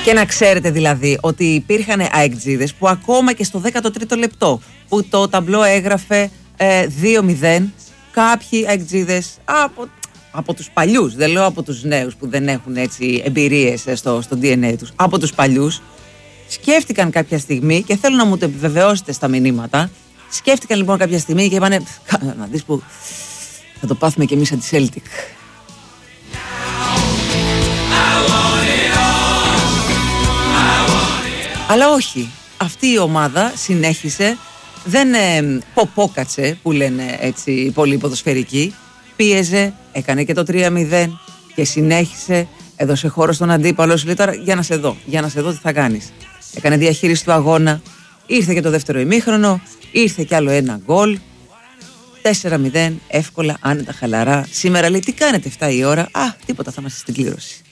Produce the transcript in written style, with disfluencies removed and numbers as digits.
Και να ξέρετε δηλαδή ότι υπήρχαν αεκτζίδες που ακόμα και στο 13ο λεπτό που το ταμπλό έγραφε 2-0, κάποιοι αεκτζίδες από τους παλιούς, δεν λέω από τους νέους που δεν έχουν έτσι εμπειρίες στο DNA τους, από τους παλιούς, σκέφτηκαν κάποια στιγμή, και θέλω να μου το επιβεβαιώσετε στα μηνύματα, σκέφτηκαν λοιπόν κάποια στιγμή και είπανε να δεις που θα το πάθουμε κι εμείς αντι-Celtic. Αλλά όχι, αυτή η ομάδα συνέχισε, δεν ποπόκατσε που λένε έτσι πολύ ποδοσφαιρικοί, πίεζε, έκανε και το 3-0 και συνέχισε, έδωσε χώρο στον αντίπαλο, σου λέει τώρα για να σε δω τι θα κάνεις. Έκανε διαχείριση του αγώνα, ήρθε και το δεύτερο ημίχρονο, ήρθε κι άλλο ένα γκολ, 4-0, εύκολα, άνετα, χαλαρά. Σήμερα λέει τι κάνετε 7 η ώρα, τίποτα, θα είμαστε στην κλήρωση.